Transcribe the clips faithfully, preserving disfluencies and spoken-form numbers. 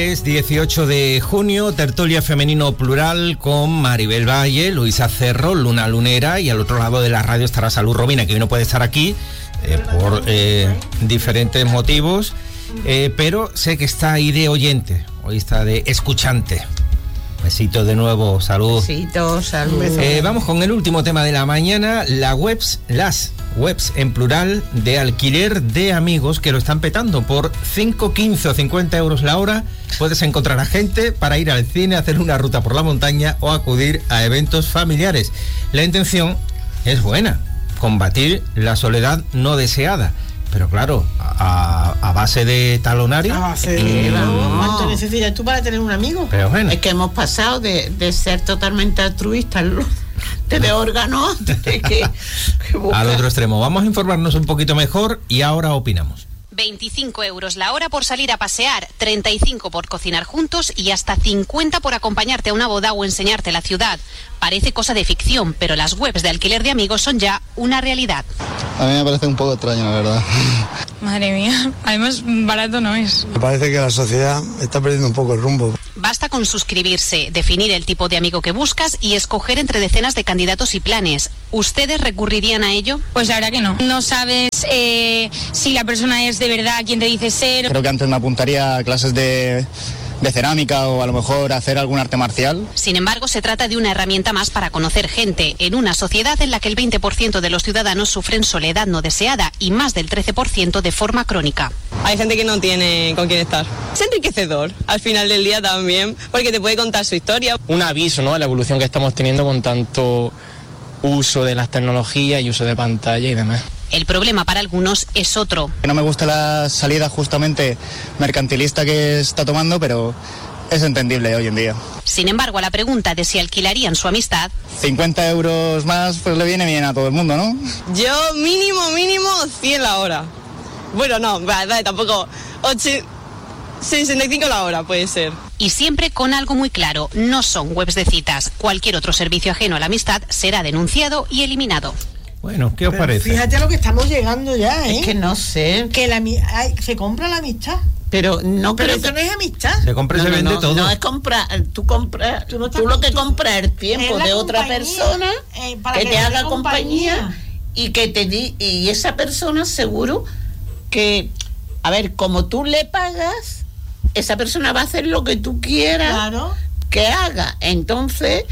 Es dieciocho de junio, tertulia femenino plural con Maribel Valle, Luisa Cerro, Luna Lunera, y al otro lado de la radio estará Salud Robina, que hoy no puede estar aquí eh, por eh, diferentes motivos, eh, pero sé que está ahí de oyente, hoy está de escuchante. Besito de nuevo, salud. Besito, salud. Eh, vamos con el último tema de la mañana, la webs, las webs en plural de alquiler de amigos que lo están petando. Por cinco, quince o cincuenta euros la hora puedes encontrar a gente para ir al cine, hacer una ruta por la montaña o acudir a eventos familiares. La intención es buena, combatir la soledad no deseada. Pero claro, a, a base de talonario. A base de... Eh, vamos. ¿Cuánto necesitas tú para tener un amigo? Pero bueno. Es que hemos pasado de, de ser totalmente altruistas de, de órganos de que, que al otro extremo. Vamos a informarnos un poquito mejor y ahora opinamos. veinticinco euros la hora por salir a pasear, treinta y cinco por cocinar juntos y hasta cincuenta por acompañarte a una boda o enseñarte la ciudad. Parece cosa de ficción, pero las webs de alquiler de amigos son ya una realidad. A mí me parece un poco extraño, la verdad. Madre mía, además barato no es. Me parece que la sociedad está perdiendo un poco el rumbo. Basta con suscribirse, definir el tipo de amigo que buscas y escoger entre decenas de candidatos y planes. ¿Ustedes recurrirían a ello? Pues la verdad que no. No sabes eh, si la persona es de verdad quien te dice ser. Creo que antes me apuntaría a clases de, de cerámica o a lo mejor hacer algún arte marcial. Sin embargo, se trata de una herramienta más para conocer gente en una sociedad en la que el veinte por ciento de los ciudadanos sufren soledad no deseada y más del trece por ciento de forma crónica. Hay gente que no tiene con quién estar. Es enriquecedor al final del día también, porque te puede contar su historia. Un aviso, ¿no?, a la evolución que estamos teniendo con tanto uso de las tecnologías y uso de pantalla y demás. El problema para algunos es otro. No me gusta la salida justamente mercantilista que está tomando, pero es entendible hoy en día. Sin embargo, a la pregunta de si alquilarían su amistad... cincuenta euros más, pues le viene bien a todo el mundo, ¿no? Yo mínimo, mínimo cien la hora. Bueno, no, vale, tampoco... sesenta y cinco la hora puede ser. Y siempre con algo muy claro, no son webs de citas. Cualquier otro servicio ajeno a la amistad será denunciado y eliminado. Bueno, ¿qué os Pero parece? Fíjate a lo que estamos llegando ya, ¿eh? Es que no sé. Que la, ay, se compra la amistad. Pero no, pero pero eso no es amistad. Se compra y no, se no, vende no, todo. No es comprar, tú compras, tú, no tú lo que compras es el tiempo es de otra compañía, persona eh, para que, que te le haga dé compañía, compañía y que te di, y esa persona seguro que, a ver, como tú le pagas, esa persona va a hacer lo que tú quieras claro. que haga. Entonces,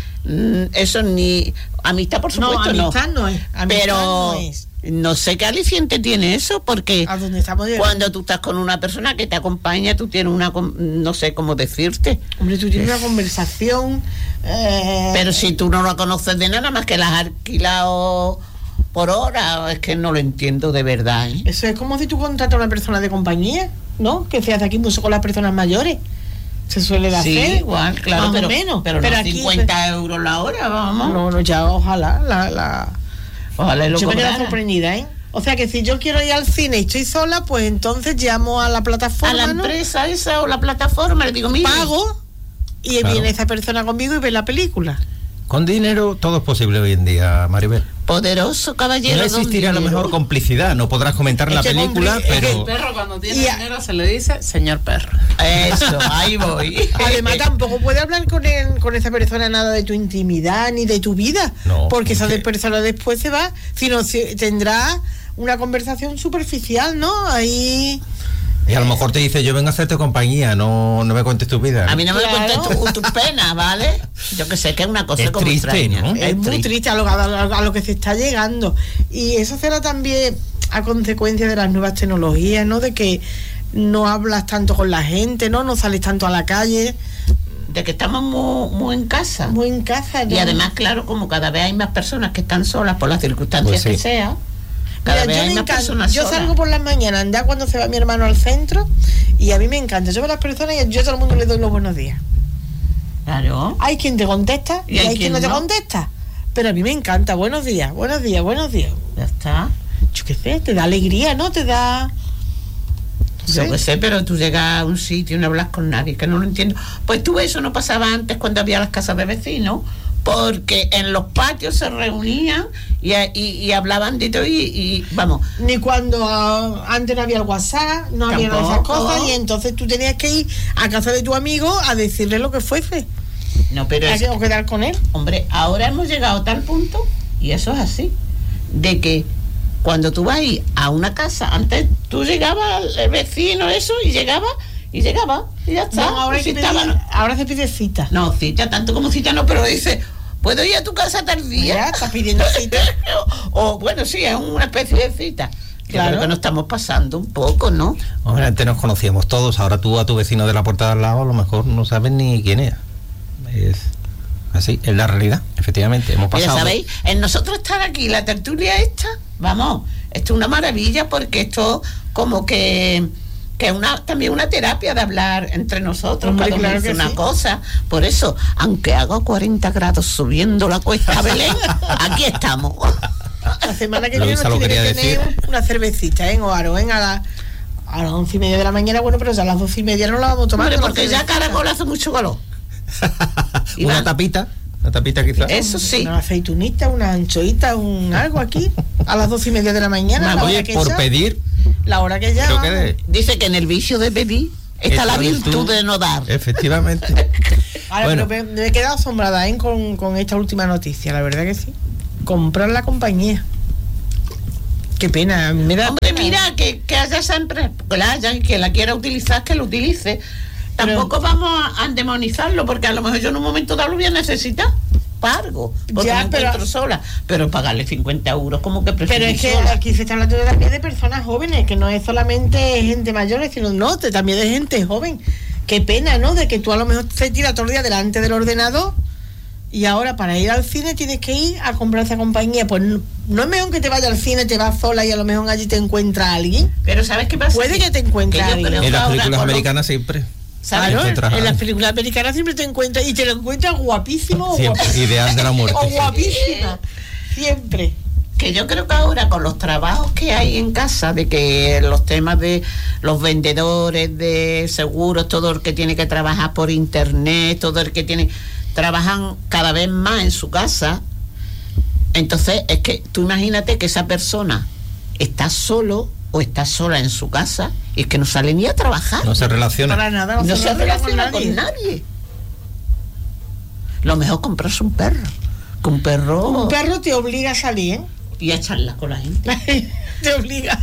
eso ni amistad, por supuesto, no. Amistad no, no es. Amistad pero no es. No sé qué aliciente tiene eso, porque ¿a dónde estamos llegando? Cuando tú estás con una persona que te acompaña, tú tienes una, no sé cómo decirte. Hombre, tú tienes una conversación. Eh... Pero si tú no la conoces de nada más que la has alquilado por hora, es que no lo entiendo de verdad, ¿eh? Eso es como si tú contratas a una persona de compañía, ¿no? Que se hace aquí mucho con las personas mayores. Se suele hacer. Sí, igual, claro, más pero, o menos. pero, pero no aquí cincuenta se... euros la hora, vamos. No, no, ya ojalá, la, la... Ojalá lo yo me quedo cobrara. sorprendida, ¿eh? O sea que si yo quiero ir al cine y estoy sola, pues entonces llamo a la plataforma, a la ¿no? empresa esa o la plataforma, le digo, mira, pago y claro. viene esa persona conmigo y ve la película. Con dinero todo es posible hoy en día, Maribel. Poderoso caballero. No existirá a lo mejor complicidad, no podrás comentar la película, hombre, pero... El perro cuando tiene a... dinero se le dice señor perro. Eso, ahí voy. Además tampoco puede hablar con él, con esa persona nada de tu intimidad ni de tu vida, no, porque esa okay. persona después se va, sino si, tendrá una conversación superficial, ¿no? Ahí... Y a lo mejor te dice, yo vengo a hacerte compañía, no, no me cuentes tu vida, ¿no? A mí no me claro. cuentes tus tu penas, ¿vale? Yo que sé que es una cosa es como triste, extraña. ¿no? Es, es muy triste, triste a lo, a, lo, a lo que se está llegando. Y eso será también a consecuencia de las nuevas tecnologías, ¿no? De que no hablas tanto con la gente, ¿no? No sales tanto a la calle. De que estamos muy, muy en casa. Muy en casa, ¿no? Y además, claro, como cada vez hay más personas que están solas por las circunstancias pues sí. que sea. Cada Mira, vez yo hay me más encanta, personas yo solas. salgo por las mañanas, anda cuando se va mi hermano al centro, y a mí me encanta. Yo veo a las personas y yo a todo el mundo le doy los buenos días. Claro. Hay quien te contesta y, y hay, hay quien no te no? contesta. Pero a mí me encanta. Buenos días, buenos días, buenos días. Ya está. Yo qué sé, te da alegría, ¿no? Te da... No sé. Yo qué sé, pero tú llegas a un sitio y no hablas con nadie, que no lo entiendo. Pues tú, eso no pasaba antes cuando había las casas de vecinos. porque en los patios se reunían y, y, y hablaban de todo y, y vamos. Ni cuando uh, antes no había el WhatsApp, no había nada de esas cosas, y entonces tú tenías que ir a casa de tu amigo a decirle lo que fuese. No, pero es, o quedar con él. Hombre, ahora hemos llegado a tal punto, y eso es así, de que cuando tú vas a ir a una casa, antes tú llegabas al vecino, eso, y llegaba, y llegaba, y ya está. No, ahora, si pedir, estaba, ahora se pide cita. No, cita, tanto como cita no, pero dice, ¿puedo ir a tu casa tal día? Ya, estás pidiendo cita. o, o, bueno, sí, es una especie de cita. Claro. Creo que nos estamos pasando un poco, ¿no? Hombre, antes nos conocíamos todos, ahora tú a tu vecino de la puerta de al lado a lo mejor no sabes ni quién es. Es así, es la realidad, efectivamente. Hemos pasado. Mira, ¿sabéis? En nosotros estar aquí, la tertulia esta, vamos, esto es una maravilla porque esto como que que es una, también una terapia de hablar entre nosotros. Hombre, cada claro uno dice que una sí. cosa. Por eso, aunque haga cuarenta grados subiendo la cuesta Belén, aquí estamos. La semana que Lo viene Isa nos lo tiene que quería tener decir. una cervecita, ¿eh? En Oaro, ¿eh? A, la, a las once y media de la mañana, bueno, pero ya a las doce y media no la vamos a tomar. Hombre, con la porque ya cervecita. Caracol hace mucho calor. Una tapita, una tapita quizás. Eso sí. Una aceitunita, una anchoita, un algo aquí, a las doce y media de la mañana. la Oye, hora que por ya, pedir, La hora que ya. creo que vamos. de- Dice que en el vicio de pedir está la virtud de no dar. efectivamente. Ahora, Bueno. pero me, me he quedado asombrada, ¿eh? con, con esta última noticia, la verdad que sí. Comprar la compañía. Qué pena, me da Hombre, pena. mira, que, que haya esa empresa, que la haya y que la quiera utilizar, que lo utilice. Tampoco vamos a, a demonizarlo, porque a lo mejor yo en un momento dado lo voy a necesitar para algo, porque Ya, me pero- encuentro sola. Pero pagarle cincuenta euros, como que prefiero Pero es ir que sola. aquí se está hablando también de personas jóvenes, que no es solamente gente mayor, sino no, te- también de gente joven. Qué pena, ¿no? De que tú a lo mejor te tiras todo el día delante del ordenador y ahora para ir al cine tienes que ir a comprar esa compañía. Pues no, no es mejor que te vaya al cine, te vas sola y a lo mejor allí te encuentra alguien. Pero ¿sabes qué pasa? Puede que te encuentre Que yo alguien. creo En las ahora películas con lo- americanas siempre. ¿Sabes? Claro, encuentras a en las alguien. películas americanas siempre te encuentras y te lo encuentras guapísimo o Siempre, guapísima. ideal de la muerte. O guapísima. Siempre. Que yo creo que ahora con los trabajos que hay en casa, de que los temas de los vendedores de seguros, todo el que tiene que trabajar por internet, todo el que tiene, trabajan cada vez más en su casa. Entonces es que tú imagínate que esa persona está solo o está sola en su casa y es que no sale ni a trabajar. No se relaciona. Para nada, No, no, se relaciona relaciona con nadie. Lo mejor comprarse un perro. Que un perro. Un perro te obliga a salir, ¿eh? Y a charlar con la gente. Te obliga.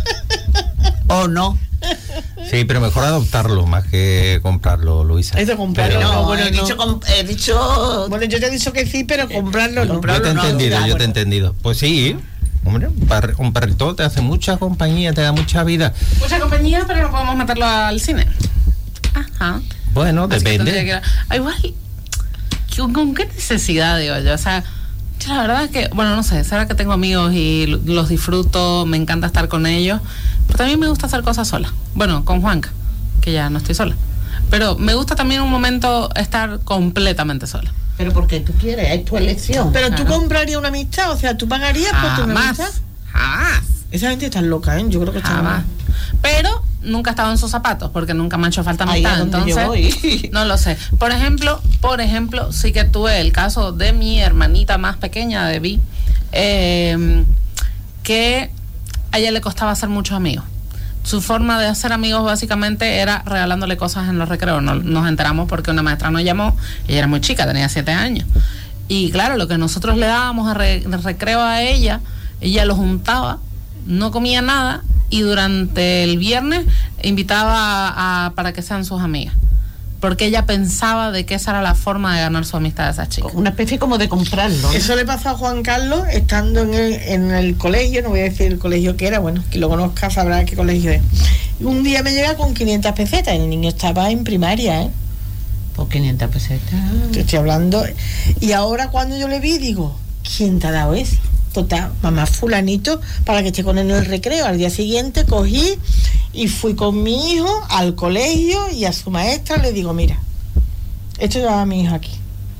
¿O no? Sí, pero mejor adoptarlo más que comprarlo, Luisa. Es de comprarlo. Pero- No, No, bueno, he, no. dicho, com- he dicho. Bueno, yo te he dicho que sí, pero comprarlo no. Yo te he comprarlo no, entendido, ya, yo te he bueno. entendido. Pues sí, hombre, un, perri- un perrito te hace mucha compañía, te da mucha vida. Mucha compañía, pero no podemos meterlo al cine. Ajá. Bueno, Así que tendría depende. que- ah, igual, ¿con, con qué necesidad, digo yo? O sea, yo la verdad es que, bueno, no sé, será que tengo amigos y lo- los disfruto, me encanta estar con ellos, pero también me gusta hacer cosas sola. Bueno, con Juanca, que ya no estoy sola. Pero me gusta también un momento estar completamente sola. Pero porque tú quieres, es tu elección. Pero tú Claro. comprarías una amistad, o sea, tú pagarías por tu Jamás, amistad. jamás, Esa gente está loca, ¿eh? Yo creo que está jamás. Pero nunca he estado en sus zapatos porque nunca me ha hecho falta Ahí es amistad. donde yo Entonces, voy. no lo sé. Por ejemplo, por ejemplo, sí que tuve el caso de mi hermanita más pequeña, de Vi, eh, que a ella le costaba hacer muchos amigos. Su forma de hacer amigos básicamente era regalándole cosas en los recreos. No- nos enteramos porque una maestra nos llamó, ella era muy chica, tenía siete años. Y claro, lo que nosotros le dábamos de re- de recreo a ella, ella lo juntaba, no comía nada y durante el viernes invitaba a, a- para que sean sus amigas. Porque ella pensaba de que esa era la forma de ganar su amistad de esas chicas. Una especie como de comprarlo. Eso le pasó a Juan Carlos estando en el, en el colegio, no voy a decir el colegio que era, bueno, quien lo conozca sabrá qué colegio es. Un día me llega con quinientas pesetas, el niño estaba en primaria, ¿eh? Por quinientas pesetas. Te estoy hablando. Y ahora cuando yo le vi, digo, ¿quién te ha dado eso? Total, mamá fulanito, para que esté con él en el recreo. Al día siguiente cogí y fui con mi hijo al colegio y a su maestra le digo, mira, esto llevaba a mi hijo aquí.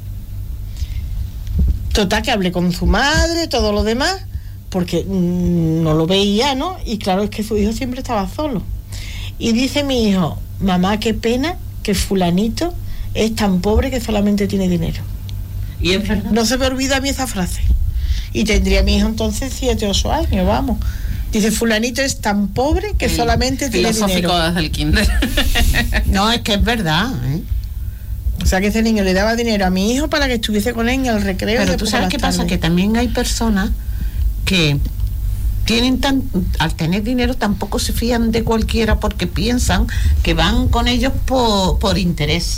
Total, que hablé con su madre, todo lo demás, porque mmm, no lo veía, ¿no? Y claro, es que su hijo siempre estaba solo. Y dice mi hijo, mamá, qué pena que fulanito es tan pobre que solamente tiene dinero. Y es verdad. No se me olvida a mí esa frase. Y tendría mi hijo entonces siete o ocho años, vamos. Dice, fulanito es tan pobre que sí, solamente tiene dinero. Desde el kinder. No, es que es verdad, ¿eh? O sea, que ese niño le daba dinero a mi hijo para que estuviese con él en el recreo. Pero tú sabes qué pasa, que también hay personas que tienen tan, al tener dinero tampoco se fían de cualquiera porque piensan que van con ellos por, por interés.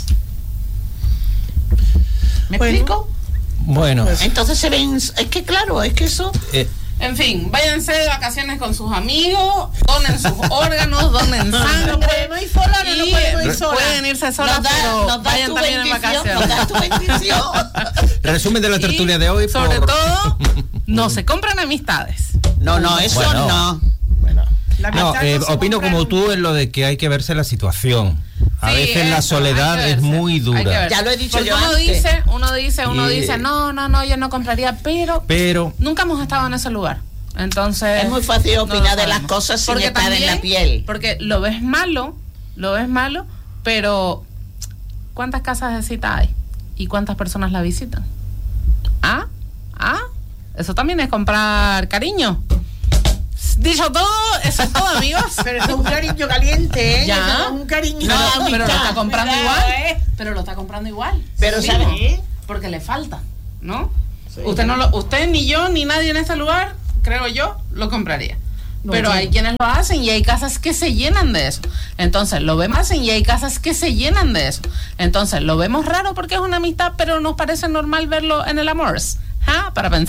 ¿Me bueno, explico? Bueno. Pues, entonces se ven, es que claro, es que eso... Eh, En fin, váyanse de vacaciones con sus amigos, donen sus órganos, donen sangre. No podemos ir sola, no, no podemos ir sola. Pueden irse solas, nos da, pero nos da vayan también en vacaciones. Nos da tu bendición. Resumen de la tertulia y, de hoy. Sobre por... todo, no se compran amistades. No, no, eso bueno, no. Bueno. No, eh, no opino compran. como tú en lo de que hay que verse la situación. A Sí, veces eso, la soledad es muy dura. Ya lo he dicho Porque yo uno antes. dice, uno dice, uno Y- dice, no, no, no, yo no compraría, pero, Pero nunca hemos estado en ese lugar. Entonces Es muy fácil no opinar lo de las sabemos. cosas sin Porque estar en también- la piel. Porque lo ves malo, lo ves malo, pero ¿cuántas casas de cita hay? ¿Y cuántas personas la visitan? ¿Ah? ¿Ah? Eso también es comprar cariño. Dicho todo, eso es todo, amigos. Pero eso es un cariño caliente, ¿eh? Ya. Eso es un cariño. No, pero lo está comprando Cuidado, igual. ¿eh? Pero lo está comprando igual. Pero Sí, ¿sabes? ¿no? Porque le falta, ¿no? Usted no lo, usted ni yo ni nadie en este lugar, creo yo, lo compraría. No, Pero sí. hay quienes lo hacen y hay casas que se llenan de eso. Entonces lo vemos hacen y hay casas que se llenan de eso. Entonces lo vemos raro porque es una amistad, pero nos parece normal verlo en el amor. ¿Ah? Para pensar.